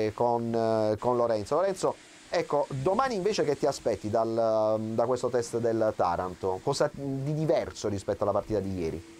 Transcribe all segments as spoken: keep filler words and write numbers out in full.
eh, con, eh, con Lorenzo. Lorenzo, ecco, domani invece che ti aspetti dal, da questo test del Taranto? Cosa di diverso rispetto alla partita di ieri?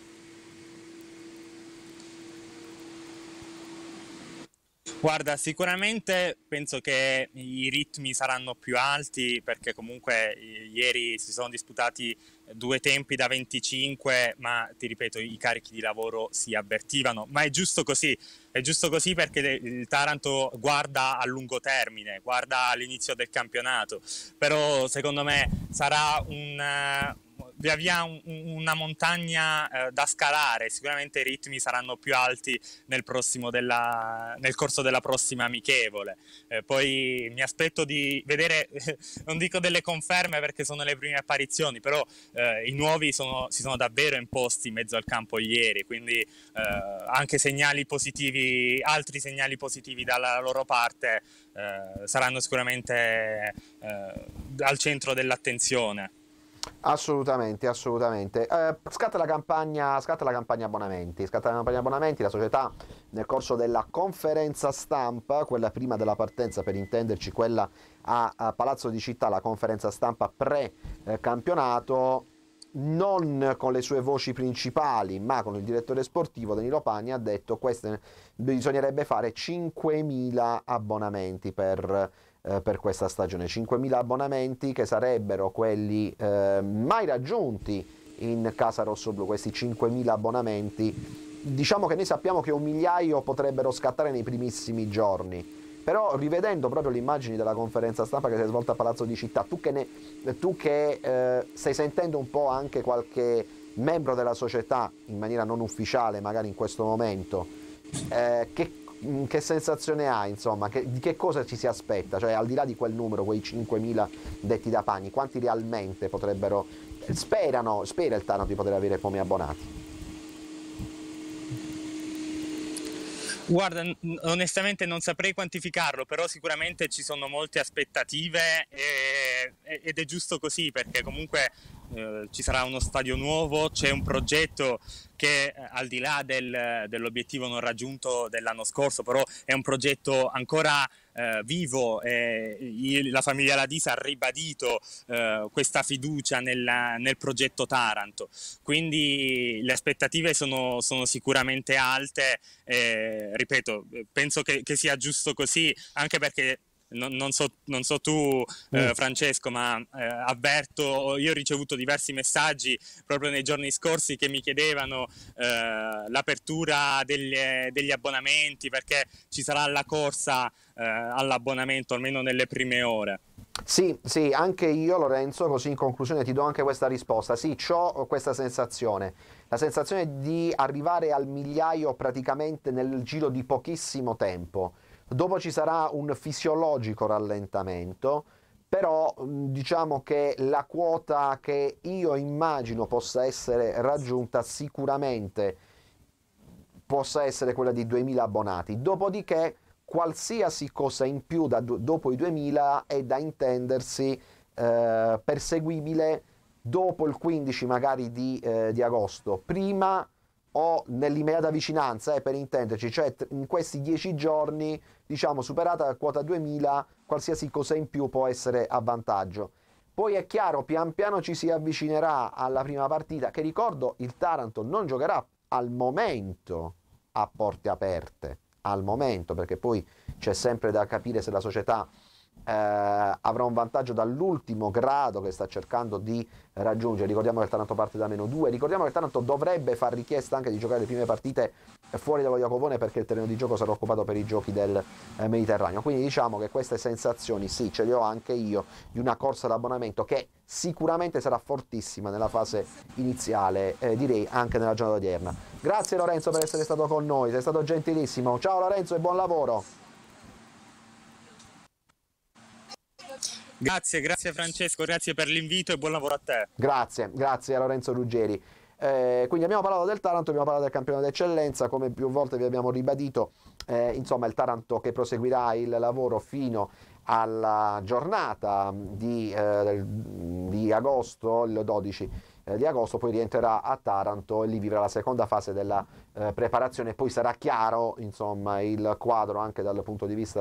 Guarda, sicuramente penso che i ritmi saranno più alti perché comunque eh, ieri si sono disputati due tempi da venticinque, ma ti ripeto, i carichi di lavoro si avvertivano, ma è giusto così, è giusto così perché il Taranto guarda a lungo termine, guarda all'inizio del campionato, però secondo me sarà un... eh, via via un, una montagna eh, da scalare, sicuramente i ritmi saranno più alti nel, prossimo della, nel corso della prossima amichevole. Eh, poi mi aspetto di vedere, non dico delle conferme perché sono le prime apparizioni, però eh, i nuovi sono, si sono davvero imposti in mezzo al campo ieri, quindi eh, anche segnali positivi, altri segnali positivi dalla loro parte eh, saranno sicuramente eh, al centro dell'attenzione. Assolutamente, assolutamente. Eh, scatta la campagna, scatta la campagna abbonamenti, scatta la campagna abbonamenti, la società nel corso della conferenza stampa, quella prima della partenza per intenderci, quella a, a Palazzo di Città, la conferenza stampa pre-campionato, non con le sue voci principali, ma con il direttore sportivo Danilo Pagni, ha detto che bisognerebbe fare cinquemila abbonamenti per Eh, per questa stagione, cinquemila abbonamenti che sarebbero quelli eh, mai raggiunti in casa rossoblu, questi cinquemila abbonamenti. Diciamo che noi sappiamo che un migliaio potrebbero scattare nei primissimi giorni, però rivedendo proprio le immagini della conferenza stampa che si è svolta a Palazzo di Città, tu che, ne, tu che eh, stai sentendo un po' anche qualche membro della società in maniera non ufficiale magari in questo momento, eh, che che sensazione ha, insomma, che, di che cosa ci si aspetta, cioè al di là di quel numero, quei cinquemila detti da Pagni, quanti realmente potrebbero, sperano, spera il Taranto di poter avere come abbonati? Guarda, onestamente non saprei quantificarlo, però sicuramente ci sono molte aspettative e, ed è giusto così perché comunque eh, ci sarà uno stadio nuovo, c'è un progetto che eh, al di là del, dell'obiettivo non raggiunto dell'anno scorso, però è un progetto ancora eh, vivo e la famiglia Ladisa ha ribadito eh, questa fiducia nella, nel progetto Taranto, quindi le aspettative sono, sono sicuramente alte. Eh, ripeto, penso che, che sia giusto così, anche perché non, non, so, non so tu eh, Mm. Francesco, ma eh, avverto, io ho ricevuto diversi messaggi proprio nei giorni scorsi che mi chiedevano eh, l'apertura degli, degli abbonamenti perché ci sarà la corsa eh, all'abbonamento almeno nelle prime ore. Sì, sì, anche io Lorenzo, così in conclusione ti do anche questa risposta. Sì, ho questa sensazione, la sensazione di arrivare al migliaio praticamente nel giro di pochissimo tempo. Dopo ci sarà un fisiologico rallentamento, però diciamo che la quota che io immagino possa essere raggiunta sicuramente possa essere quella di duemila abbonati. Dopodiché qualsiasi cosa in più da, dopo i duemila è da intendersi eh, perseguibile dopo il quindici magari di, eh, di agosto, prima o nell'immediata vicinanza, eh, per intenderci, cioè in questi dieci giorni, diciamo, superata la quota duemila, qualsiasi cosa in più può essere a vantaggio. Poi è chiaro, pian piano ci si avvicinerà alla prima partita, che ricordo il Taranto non giocherà al momento a porte aperte, al momento, perché poi c'è sempre da capire se la società eh, avrà un vantaggio dall'ultimo grado che sta cercando di raggiungere. Ricordiamo che il Taranto parte da meno due, ricordiamo che il Taranto dovrebbe far richiesta anche di giocare le prime partite fuori dallo Iacovone perché il terreno di gioco sarà occupato per i giochi del eh, Mediterraneo. Quindi diciamo che queste sensazioni sì, ce le ho anche io di una corsa d'abbonamento che sicuramente sarà fortissima nella fase iniziale, eh, direi anche nella giornata odierna. Grazie Lorenzo per essere stato con noi, sei stato gentilissimo. Ciao Lorenzo e buon lavoro. Grazie, grazie Francesco, grazie per l'invito e buon lavoro a te. Grazie, grazie a Lorenzo Ruggeri. Eh, quindi abbiamo parlato del Taranto, abbiamo parlato del campionato d'eccellenza, come più volte vi abbiamo ribadito, eh, insomma il Taranto che proseguirà il lavoro fino alla giornata di, eh, di agosto, il dodici eh, di agosto, poi rientrerà a Taranto e lì vivrà la seconda fase della eh, preparazione, poi sarà chiaro insomma il quadro anche dal punto di vista